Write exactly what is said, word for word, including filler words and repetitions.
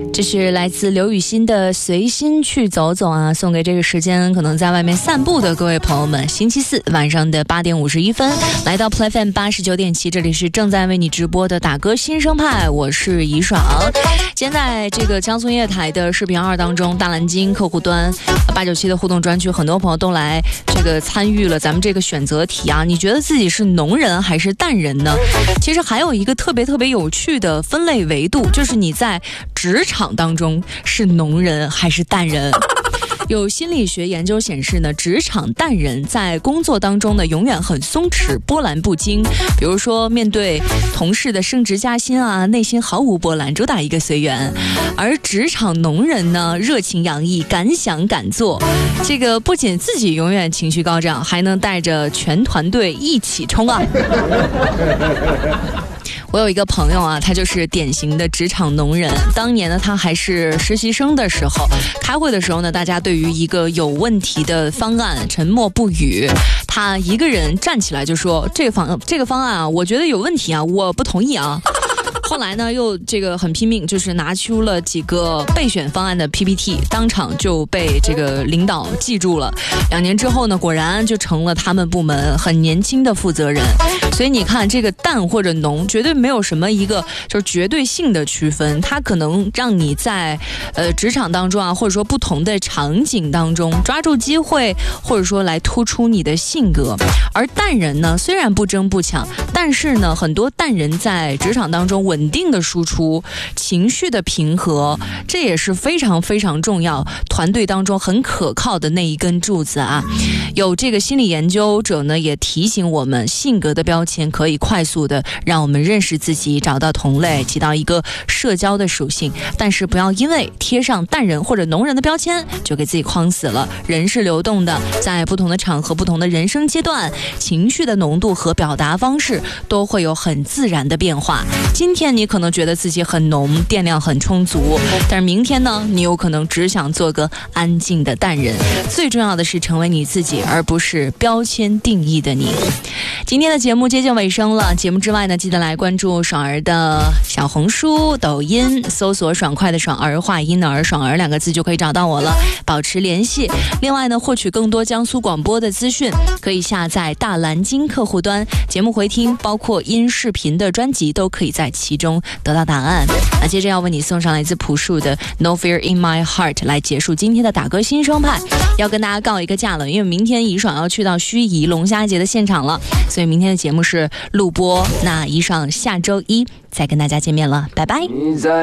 这是来自刘雨欣的随心去走走啊，送给这个时间可能在外面散步的各位朋友们。星期四晚上的八点五十一分，来到 Play F M 八十九点七，这里是正在为你直播的打歌新生派，我是怡爽。现在这个江苏音乐台的视频号当中，大蓝鲸客户端八九七的互动专区，很多朋友都来这个参与了咱们这个选择题啊。你觉得自己是农人还是淡人呢？其实还有一个特别特别有趣的分类维度，就是你在职场当中是农人还是淡人。有心理学研究显示呢，职场淡人在工作当中呢永远很松弛，波澜不惊。比如说面对同事的升职加薪啊，内心毫无波澜，主打一个随缘。而职场农人呢，热情洋溢，敢想敢做。这个不仅自己永远情绪高涨，还能带着全团队一起冲啊！我有一个朋友啊，他就是典型的职场农人。当年呢，他还是实习生的时候，开会的时候呢，大家对于一个有问题的方案沉默不语，他一个人站起来就说：“这个方这个方案啊，我觉得有问题啊，我不同意啊。”后来呢，又这个很拼命，就是拿出了几个备选方案的 P P T， 当场就被这个领导记住了。两年之后呢，果然就成了他们部门很年轻的负责人。所以你看，这个淡或者浓，绝对没有什么一个就是绝对性的区分，它可能让你在呃职场当中啊，或者说不同的场景当中抓住机会，或者说来突出你的性格。而淡人呢，虽然不争不抢，但是呢，很多淡人在职场当中稳定的输出，情绪的平和，这也是非常非常重要，团队当中很可靠的那一根柱子啊。有这个心理研究者呢，也提醒我们，性格的标签可以快速的让我们认识自己，找到同类，起到一个社交的属性。但是不要因为贴上淡人或者浓人的标签，就给自己框死了。人是流动的，在不同的场合、不同的人生阶段，情绪的浓度和表达方式都会有很自然的变化。今天你可能觉得自己很浓，电量很充足，但是明天呢，你有可能只想做个安静的淡人。最重要的是成为你自己，而不是标签定义的你。今天的节目接近尾声了，节目之外呢，记得来关注爽儿的小红书、抖音，搜索爽快的爽儿，话音的儿，爽儿两个字就可以找到我了，保持联系。另外呢，获取更多江苏广播的资讯，可以下载大蓝鲸客户端，节目回听包括音视频的专辑都可以在其中得到答案。那接着要为你送上来自朴树的 No Fear in My Heart 来结束今天的打歌新生派。要跟大家告一个假了，因为明天怡爽要去到盱眙龙虾节的现场了，所以明天的节目是录播。那怡爽下周一再跟大家见面了，拜拜。